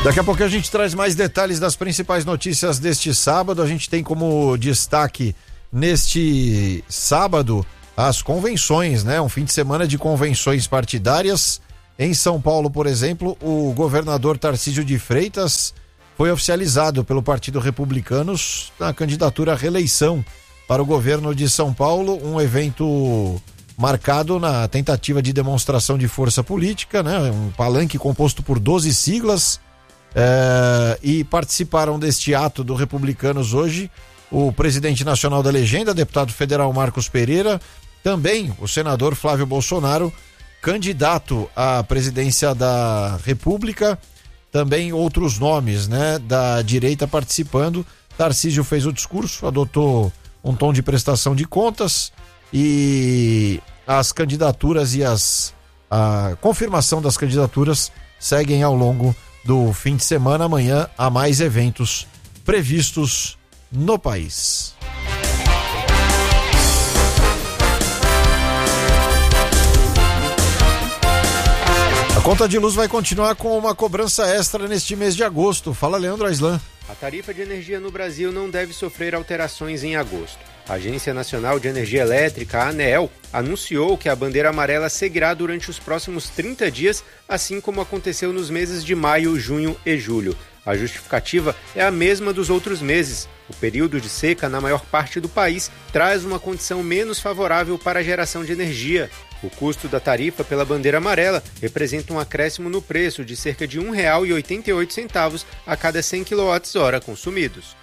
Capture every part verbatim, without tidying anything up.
Daqui a pouco a gente traz mais detalhes das principais notícias deste sábado. A gente tem como destaque neste sábado as convenções, né? Um fim de semana de convenções partidárias. Em São Paulo, por exemplo, o governador Tarcísio de Freitas foi oficializado pelo Partido Republicanos na candidatura à reeleição para o governo de São Paulo, um evento marcado na tentativa de demonstração de força política, né? Um palanque composto por doze siglas. É, e participaram deste ato do Republicanos hoje o presidente nacional da legenda, deputado federal Marcos Pereira, também o senador Flávio Bolsonaro, candidato à presidência da República, também outros nomes, né, da direita participando. Tarcísio fez o discurso, adotou um tom de prestação de contas e as candidaturas e as, a confirmação das candidaturas seguem ao longo do fim de semana. Amanhã há mais eventos previstos no país. A conta de luz vai continuar com uma cobrança extra neste mês de agosto. Fala, Leandro Aislan. A tarifa de energia no Brasil não deve sofrer alterações em agosto. A Agência Nacional de Energia Elétrica, a ANEEL, anunciou que a bandeira amarela seguirá durante os próximos trinta dias, assim como aconteceu nos meses de maio, junho e julho. A justificativa é a mesma dos outros meses. O período de seca na maior parte do país traz uma condição menos favorável para a geração de energia. O custo da tarifa pela bandeira amarela representa um acréscimo no preço de cerca de um real e oitenta e oito centavos a cada cem quilowatt-hora consumidos.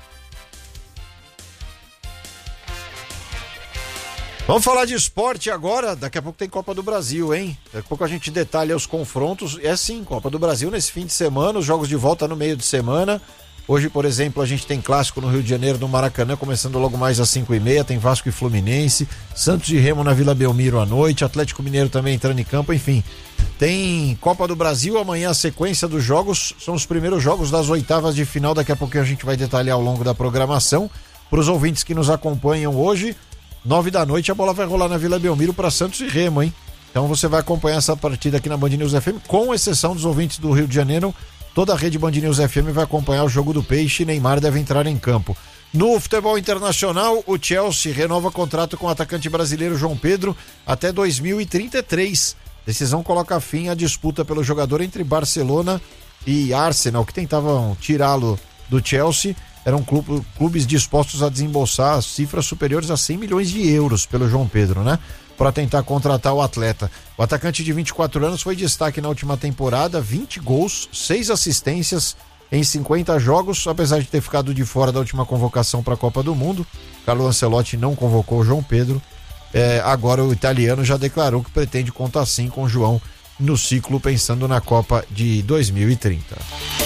Vamos falar de esporte agora. Daqui a pouco tem Copa do Brasil, hein? Daqui a pouco a gente detalha os confrontos. É sim, Copa do Brasil nesse fim de semana, os jogos de volta no meio de semana. Hoje, por exemplo, a gente tem clássico no Rio de Janeiro, no Maracanã, começando logo mais às cinco e meia, tem Vasco e Fluminense, Santos e Remo na Vila Belmiro à noite, Atlético Mineiro também entrando em campo, enfim. Tem Copa do Brasil, amanhã a sequência dos jogos, são os primeiros jogos das oitavas de final, daqui a pouco a gente vai detalhar ao longo da programação. Para os ouvintes que nos acompanham hoje, nove da noite a bola vai rolar na Vila Belmiro para Santos e Remo, hein? Então você vai acompanhar essa partida aqui na Band News F M, com exceção dos ouvintes do Rio de Janeiro. Toda a rede Band News F M vai acompanhar o jogo do Peixe e Neymar deve entrar em campo. No futebol internacional, o Chelsea renova contrato com o atacante brasileiro João Pedro até dois mil e trinta e três. Decisão coloca fim à disputa pelo jogador entre Barcelona e Arsenal, que tentavam tirá-lo do Chelsea. Eram clubes dispostos a desembolsar cifras superiores a cem milhões de euros pelo João Pedro, né? Para tentar contratar o atleta. O atacante de vinte e quatro anos foi destaque na última temporada, vinte gols, seis assistências em cinquenta jogos, apesar de ter ficado de fora da última convocação para a Copa do Mundo. Carlo Ancelotti não convocou o João Pedro. É, agora o italiano já declarou que pretende contar sim com o João no ciclo pensando na Copa de dois mil e trinta.